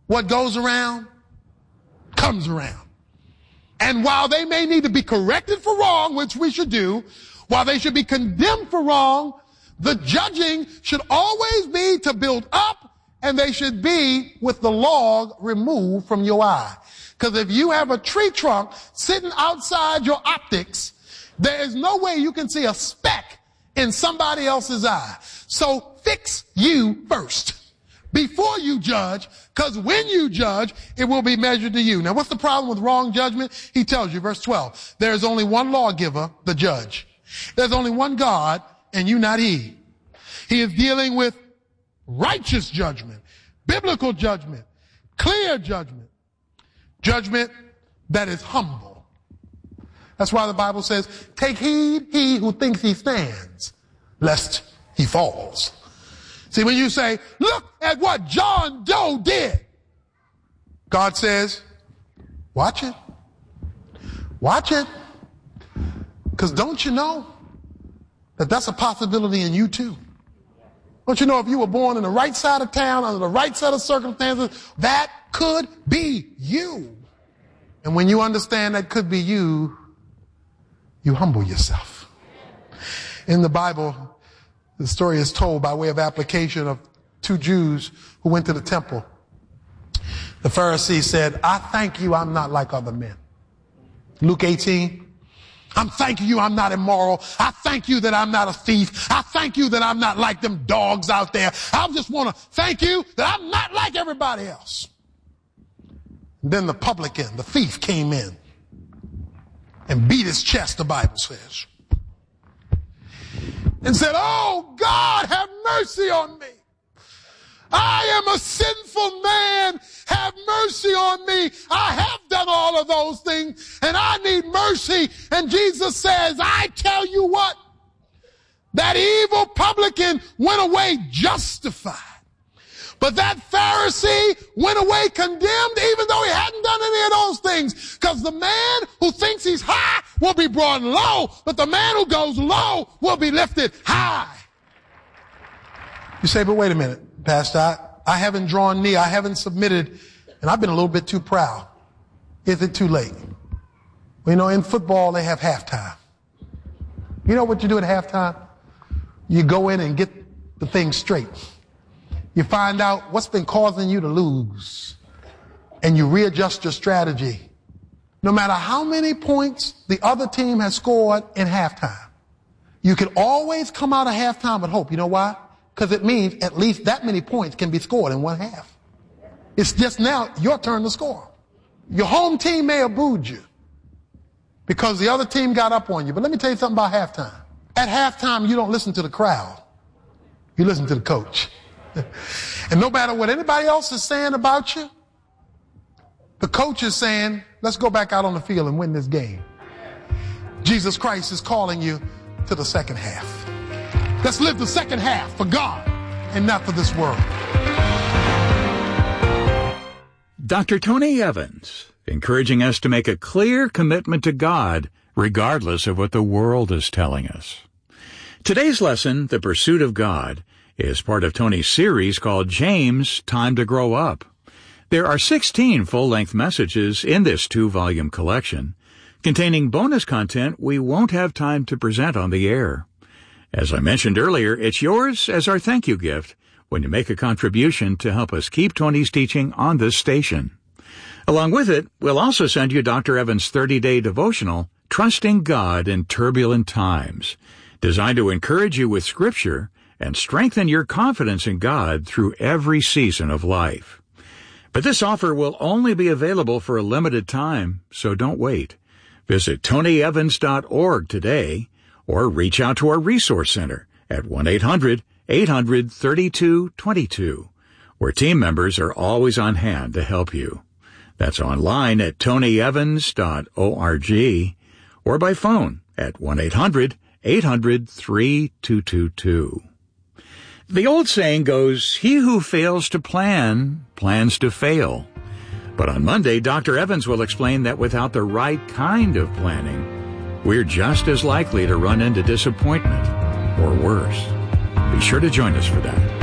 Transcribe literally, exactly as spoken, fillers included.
what goes around comes around. And while they may need to be corrected for wrong, which we should do, while they should be condemned for wrong, the judging should always be to build up, and they should be with the log removed from your eye. Because if you have a tree trunk sitting outside your optics, there is no way you can see a speck in somebody else's eye. So fix you first before you judge, because when you judge, it will be measured to you. Now, what's the problem with wrong judgment? He tells you, verse twelve, there is only one lawgiver, the judge. There's only one God, and you not he. He is dealing with righteous judgment, biblical judgment, clear judgment, judgment that is humble. That's why the Bible says, take heed, he who thinks he stands, lest he falls. See, when you say, look at what John Doe did, God says, watch it. Watch it. Because don't you know that that's a possibility in you too? Don't you know if you were born in the right side of town, under the right set of circumstances, that could be you. And when you understand that could be you, you humble yourself. In the Bible, the story is told by way of application of two Jews who went to the temple. The Pharisee said, I thank you I'm not like other men. Luke eighteen. I'm thanking you I'm not immoral. I thank you that I'm not a thief. I thank you that I'm not like them dogs out there. I just want to thank you that I'm not like everybody else. And then the publican, the thief, came in and beat his chest, the Bible says, and said, oh, God, have mercy on me. I am a sinful man. Have mercy on me. I have done all of those things, and I need mercy. And Jesus says, I tell you what, that evil publican went away justified. But that Pharisee went away condemned, even though he hadn't done any of those things. Because the man who thinks he's high will be brought low, but the man who goes low will be lifted high. You say, but wait a minute, Pastor, I, I haven't drawn near, I haven't submitted, and I've been a little bit too proud. Is it too late? Well, you know, in football, they have halftime. You know what you do at halftime? You go in and get the thing straight. You find out what's been causing you to lose, and you readjust your strategy. No matter how many points the other team has scored in halftime, you can always come out of halftime with hope. You know why? Because it means at least that many points can be scored in one half. It's just now your turn to score. Your home team may have booed you because the other team got up on you. But let me tell you something about halftime. At halftime, you don't listen to the crowd. You listen to the coach. And no matter what anybody else is saying about you, the coach is saying, let's go back out on the field and win this game. Jesus Christ is calling you to the second half. Let's live the second half for God and not for this world. Doctor Tony Evans, encouraging us to make a clear commitment to God, regardless of what the world is telling us. Today's lesson, The Pursuit of God, is part of Tony's series called James, Time to Grow Up. There are sixteen full-length messages in this two-volume collection, containing bonus content we won't have time to present on the air. As I mentioned earlier, it's yours as our thank you gift when you make a contribution to help us keep Tony's teaching on this station. Along with it, we'll also send you Doctor Evans' thirty-day devotional, Trusting God in Turbulent Times, designed to encourage you with Scripture and strengthen your confidence in God through every season of life. But this offer will only be available for a limited time, so don't wait. Visit tony evans dot org today or reach out to our Resource Center at one eight hundred eight hundred thirty-two twenty-two, where team members are always on hand to help you. That's online at tony evans dot org or by phone at one eight hundred eight hundred three two two two. The old saying goes, he who fails to plan, plans to fail. But on Monday, Doctor Evans will explain that without the right kind of planning, we're just as likely to run into disappointment or worse. Be sure to join us for that.